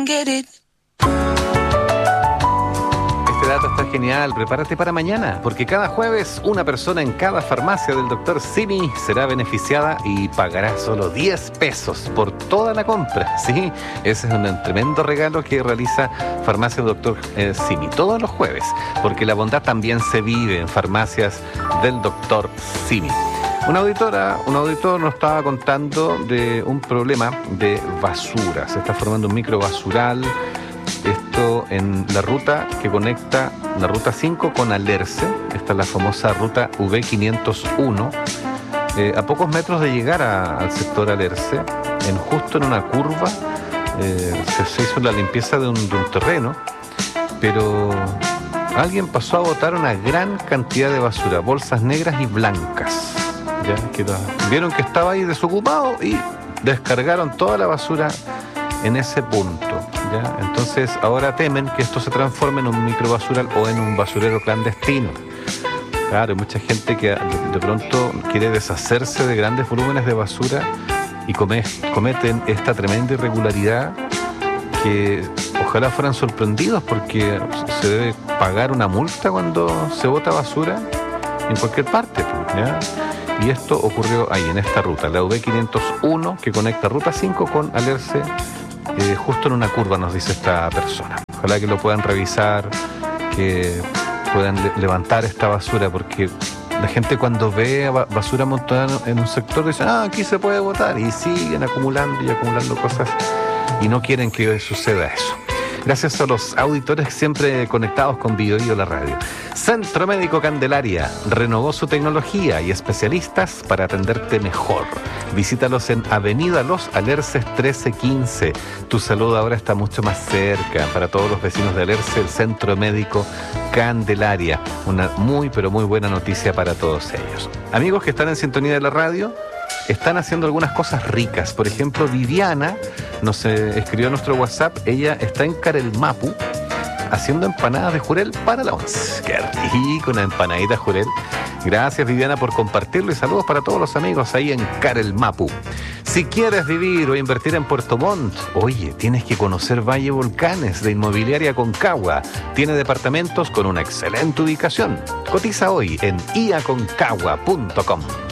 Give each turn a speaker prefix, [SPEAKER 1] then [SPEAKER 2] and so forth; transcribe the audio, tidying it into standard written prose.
[SPEAKER 1] Get it.
[SPEAKER 2] Este dato está genial, prepárate para mañana, porque cada jueves una persona en cada farmacia del Dr. Simi será beneficiada y pagará solo 10 pesos por toda la compra, ¿sí? Ese es un tremendo regalo que realiza Farmacia Dr. Simi todos los jueves, porque la bondad también se vive en farmacias del Dr. Simi. Un auditor nos estaba contando de un problema de basura. Se está formando un microbasural. Esto en la ruta que conecta la ruta 5 con Alerce. Esta es la famosa ruta V501. A pocos metros de llegar al sector Alerce, justo en una curva, se hizo la limpieza de un terreno, pero alguien pasó a botar una gran cantidad de basura, bolsas negras y blancas. Ya, vieron que estaba ahí desocupado y descargaron toda la basura en ese punto. ¿Ya? Entonces ahora temen que esto se transforme en un microbasural o en un basurero clandestino. Claro, hay mucha gente que de pronto quiere deshacerse de grandes volúmenes de basura y cometen esta tremenda irregularidad que ojalá fueran sorprendidos, porque se debe pagar una multa cuando se bota basura en cualquier parte, ¿ya? Y esto ocurrió ahí, en esta ruta, la V501, que conecta Ruta 5 con Alerce, justo en una curva, nos dice esta persona. Ojalá que lo puedan revisar, que puedan levantar esta basura, porque la gente cuando ve basura amontonada en un sector dice, aquí se puede botar, y siguen acumulando y acumulando cosas, y no quieren que suceda eso. Gracias a los auditores siempre conectados con BioBio la radio. Centro Médico Candelaria renovó su tecnología y especialistas para atenderte mejor. Visítalos en Avenida Los Alerces 1315. Tu salud ahora está mucho más cerca. Para todos los vecinos de Alerce, el Centro Médico Candelaria. Una muy, pero muy buena noticia para todos ellos. Amigos que están en sintonía de la radio, están haciendo algunas cosas ricas. Por ejemplo, Viviana nos escribió a nuestro WhatsApp. Ella está en Carelmapu haciendo empanadas de jurel para la once. ¡Qué rico, una empanadita jurel! Gracias, Viviana, por compartirlo, y saludos para todos los amigos ahí en Carelmapu. Si quieres vivir o invertir en Puerto Montt, oye, tienes que conocer Valle Volcanes de Inmobiliaria Concagua. Tiene departamentos con una excelente ubicación. Cotiza hoy en iaconcagua.com.